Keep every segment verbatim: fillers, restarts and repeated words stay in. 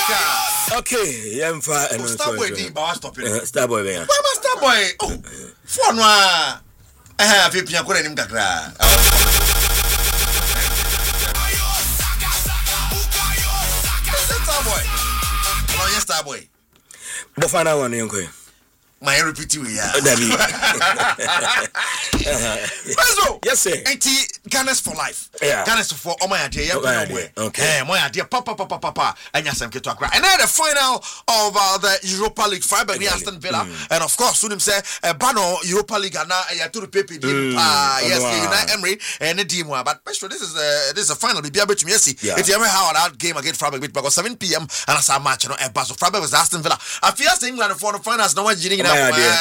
Okay, I'm fine. And Starboy, the boss stop it. Starboy, man. Why Starboy? Oh, for no. I have if you are going to Gra. Starboy. Oh, yes, Starboy. The final one, Uncle. My repeat you, yeah. Yes, sir. eighty Ghana's for life. Yeah. Ghana's for all my idea. Okay. Okay. My idea. Papa, papa, papa. And yes, I'm going to cry. And then the final of uh, the Europa League, Freiburg, Aston Villa, mm. and of course, soon say, uh, Bano Europa League, and I to the Pepe. Ah, yes, United Emery and the team. But this is a this is a final. Be able to Messi. It's ever how that game against Freiburg because seven p.m. and I saw match. You know, and Basel Freiburg was Aston Villa. I feel England for the finals. No one getting it.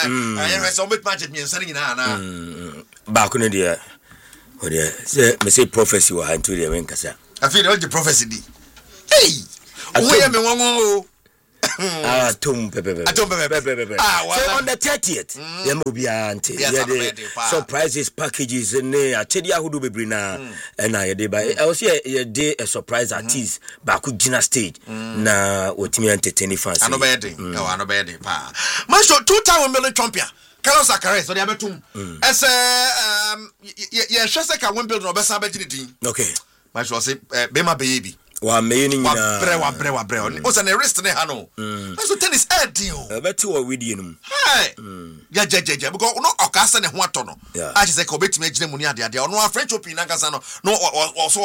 I some bit magic me and sending it now. Back on the oh dear, say me say prophecy wa hantu the when kasa. I feel all the prophecy. Hey, we am one. Ah, tum pepe. Atom pepe. Ah, so on the thirtieth, there will be auntie. Yeah, the surprises packages and ne achedi ahudu bebre na and I dey by. I was here a day a surprise artist back ku Gina stage na otimi entertain fans. I no bad. No, I no bad. Pa. Man so two time million champion. Carlos Zacharias so dey abetum. As um yeah Shasa ka win build no be san be gidi. Okay. Man so say Bema baby. Wa me ni nyina wa bre wa bre wa bre o se na wrist ne ha no so tennis head dio e beti wo widie num hey ya je je je because no okasa ne ho ato no a je se ka obetime agine mu ni ade ade no French Open na kasa no no so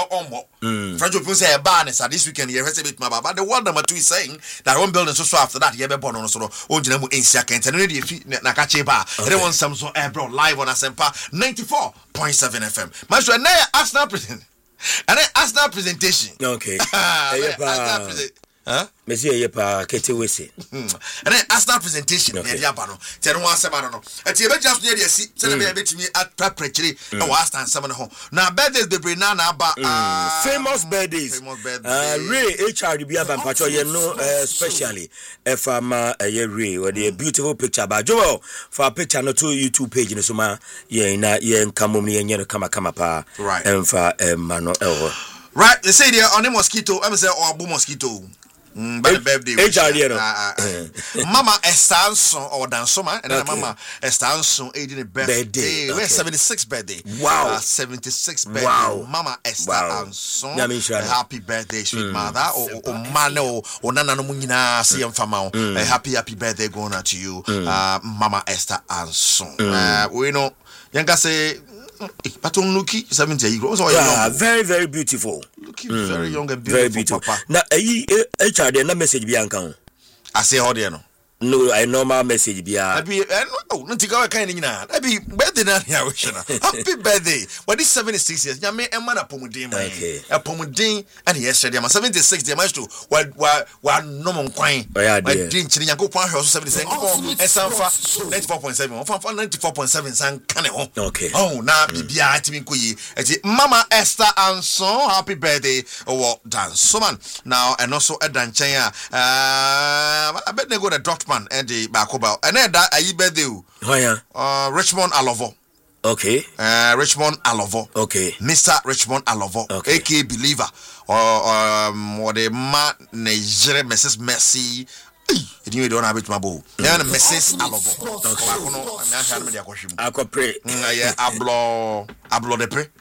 ombo French Open say e ba ne sa this weekend ye hwese betima ba but the world number two is saying that one building so so after that ye be born no so o gina mu ensia kan tene de fi na ka che ba they want some so e bro live on Asempa ninety-four point seven F M man so na Arsenal president and then Arsenal presentation. Okay. Arsenal presentation. Huh? Monsieur Yepa Kete Wese. And then Arsenal presentation. Okay. Near Yabano. Tell one seven. And you bet just near the sea. Tell me a bit to me at Preprechery. No, Aston seven home. Now, birthdays the Brenana ba famous birthdays. Famous birthdays. Uh, Ray H R D B Aban Pacho, you know, especially if I'm a Ray or the beautiful picture by Joel for a picture not to YouTube page in Suma. Yeah, na yeah, come on, me and you come come up. Right. And for a man or right. They say there on the mosquito. I'm saying or mosquito. Mm, but the birthday H R D, uh, uh, Mama Estanson or Dansoma, and then okay. Mama Estanson eighteen birthday. birthday. Okay. seventy-six birthday. Wow, uh, seventy-six birthday. Wow, Mama Estanson. Wow. Happy birthday, sweet mm. mother. Or or mano or nana no munina see em famao. Happy happy birthday going out to you, mm. uh, Mama Esther Anson. Mm. Uh, we know. Yanga say. But on Lucky seventy years old. Yeah, very very beautiful. Looking mm. very young and beautiful. Very beautiful. Papa. Now, H R D na message bianca. I say how there no. No, I normal message bia. I be no, no tika kind nyina. I be birthday na ya wish na. Happy birthday. What this seventy-six years? Nya me e man apomuden man. Okay. Apomuden and yesterday man seventy-six dey man to wa wa wa no mon kwan. I din chiri Yakopon hwe so seventy-six. E sanfa ninety-four point seven. On fa ninety-four point seven san kan e ho. Okay. Oh, na bibia atimi nkoyi. Eti Mama Esther Anson, happy birthday. Oh, dance. So man. Now and also e dan chen a uh I bet they go the dot man and the bakoba and then that ayi birthday oh yeah uh Richmond Alovo. Okay. Uh Richmond Alovo. Okay. Mister Richmond Alovo. Okay. A K believer or um or the man Nigeria Missus Messi. You don't have it my bow. Then Missus Alovo. Okay. I could pray. Yeah, ablo ablo de pre.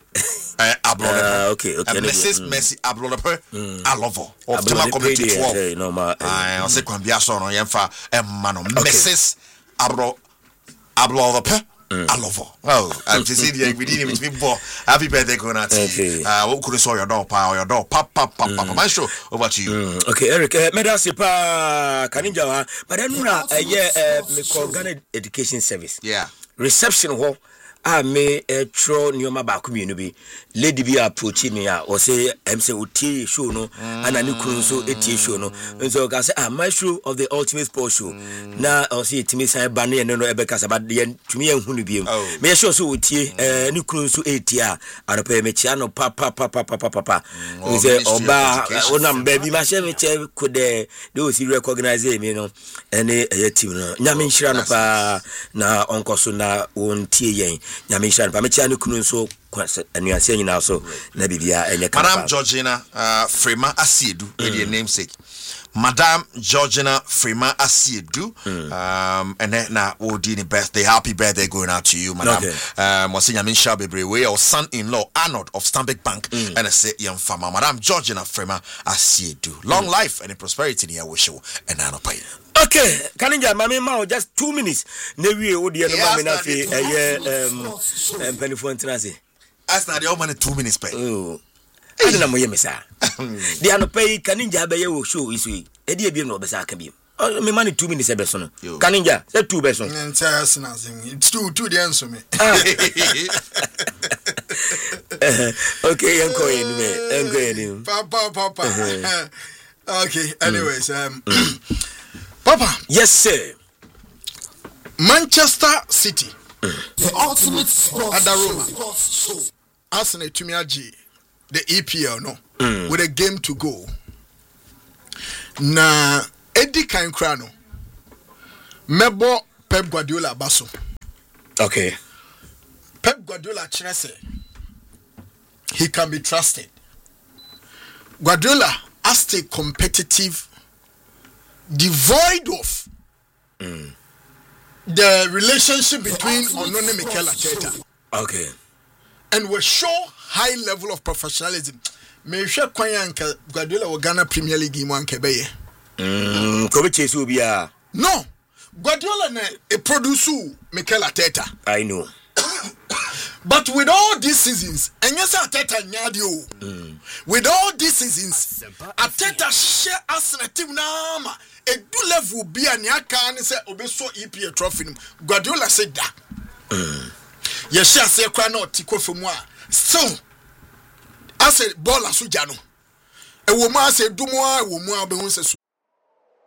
Uh, okay, okay. Missus Messi ablo de pre. Alovo. Of Tema community twelve. Okay, no ma. I say kwambia so no yemfa emma Missus ablo ablo de pre. Alovo. Oh, I'm just saying we didn't even be born. Happy birthday, Konati. Uh, what could you saw your dog, pa, your dog, pop, pop, pop, pop. My show over to you. Mm. Okay, Eric, uh, Medasi pa Kaninja, but then uh, yeah, uh, me call Ghana Education Service. Yeah. Reception hall. I may a tro Nioma Bakubi, Lady be approaching me or say, I'm say, Uti show no, and a new cruise, a tea show no. And so I say, ah, my show of the ultimate sports show. Now I'll see it to me, say, Banny and no Ebecas about the end to me and Hunibium. May I show so Uti, a new cruise, a tia, and a pay me chiano, papa, papa, papa, papa. We say, Oba, Onam baby, my shame could do see recognize him, you know, and a team. Yamin Shanapa, now Uncle Suna won't tea. Nyamishan pamechia no kunu so anuase nyina so na bibia enye kan Madam Georgina uh Frema Asiedu e the namesake Madam Georgina Freeman Asiedu. Mm. Um, and then now we'll do the birthday. Happy birthday going out to you, Madam. Okay. Um, was saying Minsha Bebre, your son-in-law Arnold of Stanbic Bank, mm. and I say young farmer, Madam Georgina Freeman Asiedu. Long mm. life and prosperity in your wish you and I pay. Okay, Kaninja, Mammy Mao, just two minutes. Nevi, would you know Nafi, a year, um, and Penny Fontanasi? That's not the old money, two minutes pay. Oh, I don't know, Missa. The Anope, Kaninja, Bay will show is we. Eddie be no Bessa can be. Oh, me money two minutes a person. Kaninja, said two person. It's two, two the answer me. Okay, I'm going, I'm going. Papa, Papa. Okay, anyways, um, Papa. Yes, sir. Manchester City. The ultimate sports show. Arsenal to me, the E P L, no, mm. with a game to go. Na Eddie Kainkrano, Mebo Pep Guardiola Basso. Okay. Pep Guardiola Chese, he can be trusted. Guardiola as a competitive, devoid of mm. the relationship between Onone Mikel Arteta. Okay. And we show high level of professionalism. Me share Kwanyanka Guardiola wa Ghana Premier League mu anke beye. Mm, ko be chesu bia. No. Guardiola na e produce Mikel Arteta. I know. But with all these seasons, Enyesa Arteta nyadi o. With all these seasons, Arteta share Arsenal team na ma e do level bia ne aka ne se obeso E P L trophy. Guardiola said that. Mm. Ye share say kwa na otiko femu a. So I said ball asujano. E wo ma say dumo a wo mu a be hu se